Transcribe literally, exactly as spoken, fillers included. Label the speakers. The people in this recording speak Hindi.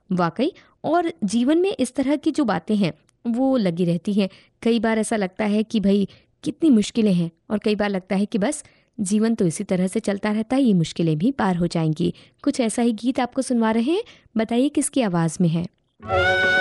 Speaker 1: वाकई, और जीवन में इस तरह की जो बातें हैं वो लगी रहती हैं। कई बार ऐसा लगता है कि भाई कितनी मुश्किलें हैं, और कई बार लगता है कि बस जीवन तो इसी तरह से चलता रहता है, ये मुश्किलें भी पार हो जाएंगी। कुछ ऐसा ही गीत आपको सुनवा रहे हैं, बताइए किसकी आवाज़ में है।